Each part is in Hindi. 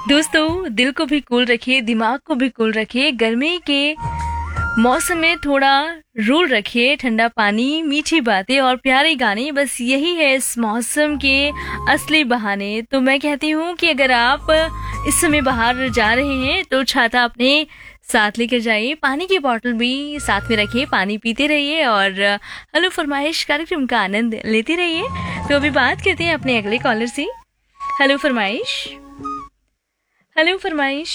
दोस्तों, दिल को भी कूल रखिए, दिमाग को भी कूल रखिए। गर्मी के मौसम में थोड़ा रूल रखिए, ठंडा पानी, मीठी बातें और प्यारे गाने, बस यही है इस मौसम के असली बहाने। तो मैं कहती हूँ कि अगर आप इस समय बाहर जा रहे हैं तो छाता अपने साथ लेकर जाइए, पानी की बोतल भी साथ में रखिए, पानी पीते रहिए और हेलो फरमाइश कार्यक्रम का आनंद लेते रहिए। तो अभी बात करते हैं अपने अगले कॉलर से। हेलो फरमाइश। हेलो फरमाइश।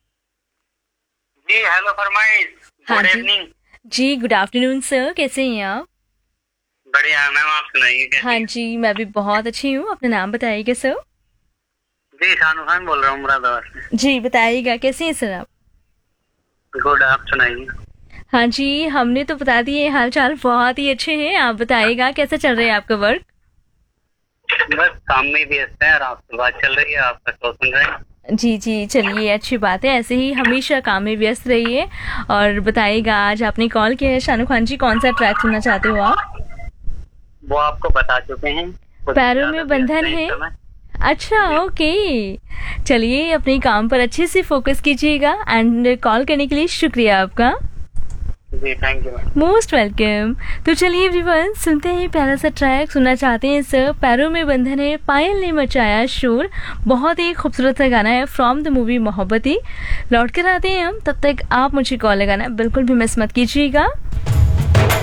जी हेलो फरमाइश। हाँ गुड जी। इवनिंग। जी गुड आफ्टरनून सर, कैसे हैं आप? बढ़िया है मैम, आप सुनाइए कैसी हाँ हैं? जी, मैं भी बहुत अच्छी हूँ। अपना नाम बताइएगा सर। जी शानू खान बोल रहा हूँ मुरादाबाद से। जी बताइएगा, कैसे हैं सर आप? गुड, आप सुनाइए। हाँ जी, हमने तो बता दिए हाल चाल बहुत ही अच्छे हैं। आप बताइएगा कैसा चल रहा है आपका वर्क? बस काम में व्यस्त है और आपसे बात चल रही है, आपका शो सुन रहे हैं। जी जी, चलिए अच्छी बात है, ऐसे ही हमेशा काम में व्यस्त रहिए। और बताइएगा, आज आपने कॉल किया है शानू खान जी, कौन सा ट्रैक सुनना चाहते हो आप? वो आपको बता चुके हैं। कुछ पैरों ज्यादा में व्यस्त बंधन हैं है। इस समय। अच्छा ओके, चलिए अपने काम पर अच्छे से फोकस कीजिएगा। एंड कॉल करने के लिए शुक्रिया आपका। जी thank you ma'am. Most welcome. तो चलिए एवरीवन, सुनते हैं प्यारा सा ट्रैक। सुनना चाहते हैं सर, पैरों में बंधन है, पायल ने मचाया शोर। बहुत ही खूबसूरत सा गाना है फ्रॉम द मूवी मोहब्बती। लौट कर आते हैं हम, तब तक आप मुझे कॉल लगाना बिल्कुल भी मिस मत कीजिएगा।